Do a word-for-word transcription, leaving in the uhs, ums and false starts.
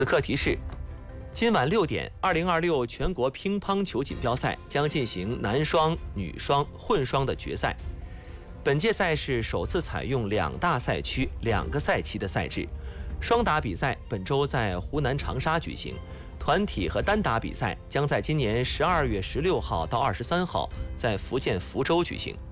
课题是：今晚六点，二零二六全国乒乓球锦标赛将进行男双、女双、混双的决赛。本届赛事首次采用两大赛区、两个赛期的赛制。双打比赛本周在湖南长沙举行，团体和单打比赛将在今年十二月十六号到二十三号在福建福州举行。